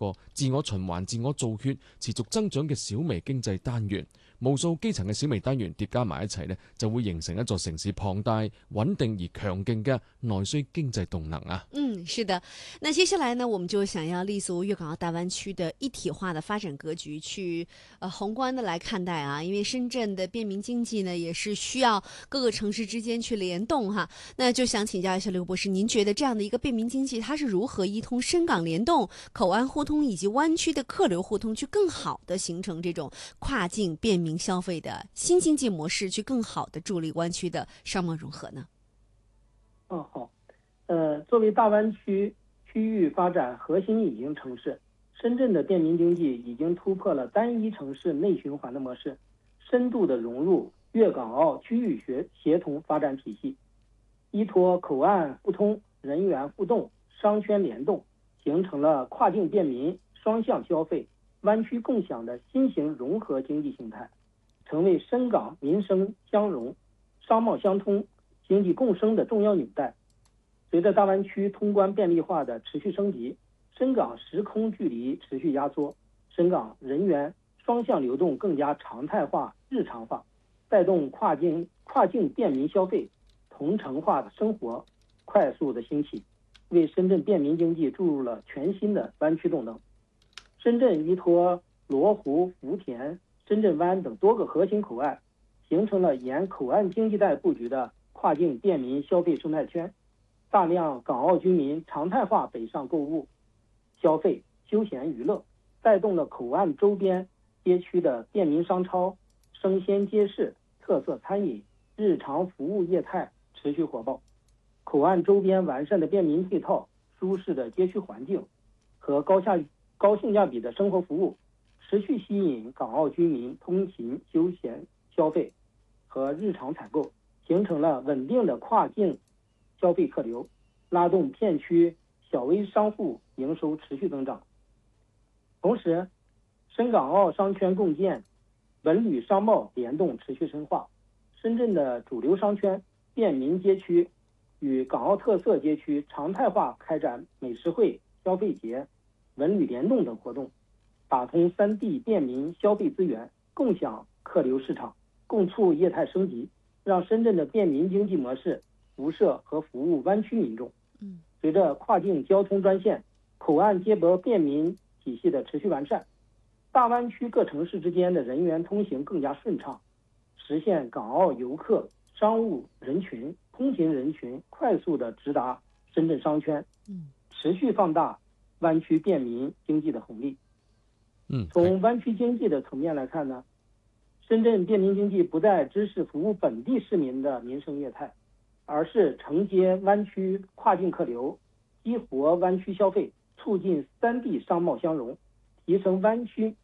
個自我循環、自我造血、持續增長嘅小微經濟單元。無數基層嘅小微單元疊加埋一齊呢，就會形成一座城市龐大、穩定而強勁嘅內需經濟動能啊。 是的。那接下來呢，我們就想要立足粵港澳大灣區的一體化的發展格局，去宏觀的來看待啊。因為深圳的便民經濟呢，也是需要各個城市之間去聯動哈。那就想請教一下劉博士，您覺得這樣的一個便民經濟，它是如何依通深港聯動、口岸互通以及灣區的客流互通，去更好的形成這種跨境便民消費的新經濟模式，去更好的助力灣區的商貿融合呢？ 好。作為大灣區區域發展核心引擎城市，深圳的便民經濟已經突破了單一城市內循環的模式，深度的融入粵港澳區域協同發展體系，依托口岸互通、人員互動、商圈聯動，形成了跨境便民、雙向消費、灣區共享的新型融合經濟形態，成為深港民生相融、商貿相通、經濟共生的重要紐帶。隨着大灣區通關便利化的持續升級，深港時空距離持續壓縮，深港人員雙向流動更加常態化、日常化，帶動跨境便民消費、同城化的生活快速的興起，為深圳便民經濟注入了全新的灣區動能。深圳依托羅湖、福田、深圳灣等多個核心口岸，形成了沿口岸經濟帶布局的跨境便民消費生態圈。大量港澳居民常態化北上購物、消費、休閒娛樂，帶動了口岸周邊街區的便民商超、生鮮街市、特色餐飲、日常服務業態持續火爆。口岸周邊完善的便民配套、舒適的街區環境和高性價比的生活服務，持續吸引港澳居民通勤、休閒消費和日常採購，形成了穩定的跨境消費客流，拉動片區小微商戶營收持續增長。同時，深港澳商圈共建、文旅商貿聯動持續深化。深圳的主流商圈、便民街區與港澳特色街區常態化開展美食會、消費節、文旅聯動等活動，打通三地便民消費資源，共享客流市場，共促業態升級，讓深圳的便民經濟模式輻射和服務灣區民眾。隨着跨境交通專線、口岸接駁便民體系的持續完善，大灣區各城市之間的人員通行更加順暢，實現港澳遊客、商務人群、通勤人群快速的直達深圳商圈，持續放大灣區便民經濟的紅利。從灣區經濟的層面來看呢，深圳便民經濟不再只是服務本地市民的民生業態，而是承接灣區跨境客流，激活灣區消費，促進三地商貿相融，提升灣區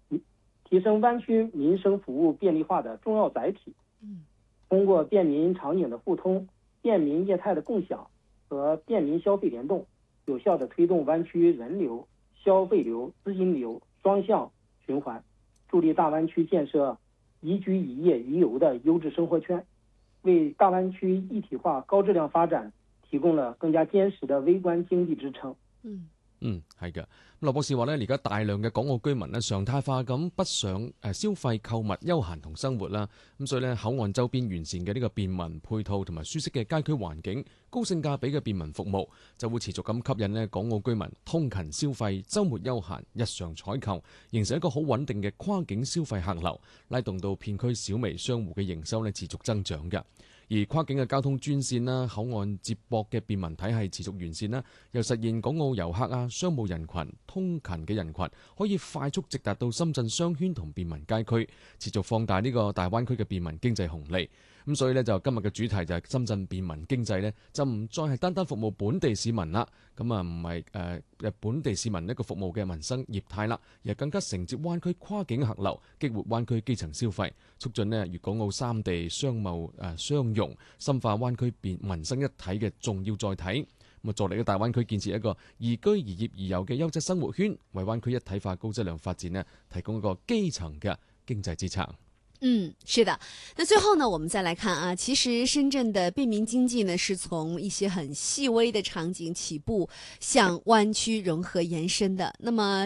民生服務便利化的重要載體。通過便民場景的互通、便民業態的共享和便民消費聯動，有效地推動灣區人流、消費流、資金流雙向循環，助力大灣區建設宜居宜業宜遊的優質生活圈，為大灣區一體化高質量發展提供了更加堅實的微觀經濟支撐。 係嘅。咁羅博士話呢，而家大量嘅港澳居民呢，常態化咁北上消費、購物、休閒同生活啦。咁所以呢，口岸周邊完善嘅呢個便民配套同埋舒適嘅街區環境、高性價比嘅便民服務，就會持續咁吸引呢港澳居民通勤消費、週末休閒、日常採購，形成一個好穩定嘅跨境消費客流，拉動到片區小微商戶嘅營收呢持續增長嘅。而跨境嘅交通專線啦、口岸接駁嘅便民體系持續完善啦，又實現港澳遊客啊、商務人群、通勤嘅人群可以快速直達到深圳商圈同便民街區，持續放大呢個大灣區嘅便民經濟紅利。咁所以呢，就今日嘅主題就係深圳便民經濟呢，就唔再係單單服務本地市民啦，咁啊唔係本地市民一個服務嘅民生業態啦，而係更加承接灣區跨境客流，激活灣區基層消費，促進呢粵港澳三地商貿相融，深化灣區民生一體嘅重要載體。咁啊，助力嘅大灣區建設一個宜居宜業宜遊嘅優質生活圈，為灣區一體化高質量發展呢提供一個基層嘅經濟支撐。 是的。那最後呢，我們再來看啊，其實深圳的便民經濟呢，是從一些很細微的場景起步，向灣區融合延伸的。那麼